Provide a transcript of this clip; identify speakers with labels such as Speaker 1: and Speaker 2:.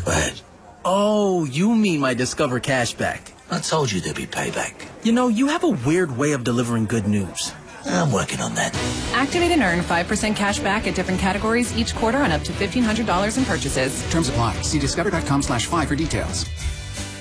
Speaker 1: Go ahead.
Speaker 2: Oh, you mean my Discover cashback.
Speaker 1: I told you there'd be payback.
Speaker 2: You know, you have a weird way of delivering good news.
Speaker 1: I'm working on that.
Speaker 3: Activate and earn 5% cash back at different categories each quarter on up to $1,500 in purchases.
Speaker 4: Terms apply. See discover.com/5 for details.